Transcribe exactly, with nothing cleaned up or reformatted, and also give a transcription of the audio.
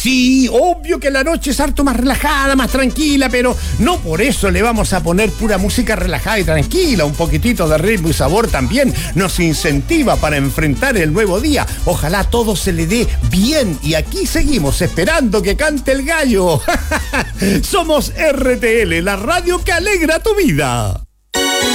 Sí, obvio que la noche es harto más relajada, más tranquila, pero no por eso le vamos a poner pura música relajada y tranquila. Un poquitito de ritmo y sabor también nos incentiva para enfrentar el nuevo día. Ojalá todo se le dé bien y aquí seguimos esperando que cante el gallo. Somos R T L, la radio que alegra tu vida.